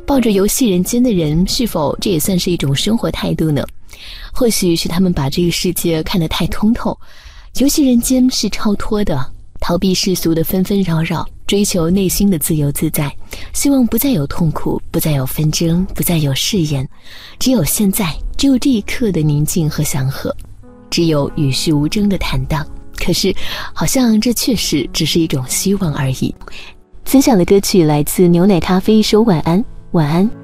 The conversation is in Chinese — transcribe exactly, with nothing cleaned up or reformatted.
抱着游戏人间的人，是否这也算是一种生活态度呢？或许是他们把这个世界看得太通透，游戏人间是超脱的，逃避世俗的纷纷扰扰，追求内心的自由自在，希望不再有痛苦，不再有纷争，不再有誓言，只有现在，只有这一刻的宁静和祥和，只有与世无争的坦荡。可是好像这确实只是一种希望而已。分享的歌曲来自牛奶咖啡，说晚安，晚安。